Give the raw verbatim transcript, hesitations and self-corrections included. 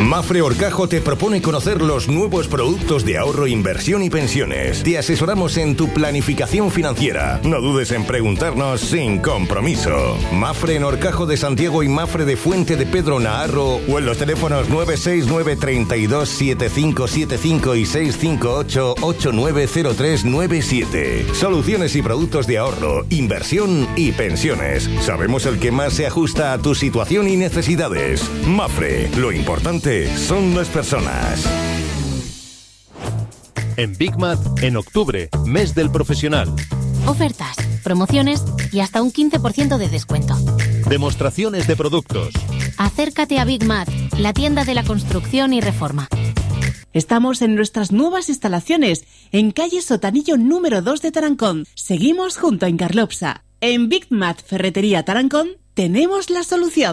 Mapfre Orcajo te propone conocer los nuevos productos de ahorro, inversión y pensiones. Te asesoramos en tu planificación financiera. No dudes en preguntarnos sin compromiso. Mapfre en Orcajo de Santiago y Mapfre de Fuente de Pedro Naharro, o en los teléfonos nueve seis nueve, tres dos, siete cinco siete cinco y seis cinco ocho, ocho nueve cero tres nueve siete. Soluciones y productos de ahorro, inversión y pensiones. Sabemos el que más se ajusta a tu situación y necesidades. Mapfre, lo importante son las personas. En Big Mat, en octubre, mes del profesional. Ofertas, promociones y hasta un quince por ciento de descuento. Demostraciones de productos. Acércate a Big Mat, la tienda de la construcción y reforma. Estamos en nuestras nuevas instalaciones, en calle Sotanillo número dos de Tarancón. Seguimos junto a Incarlopsa. En Big Mat Ferretería Tarancón tenemos la solución.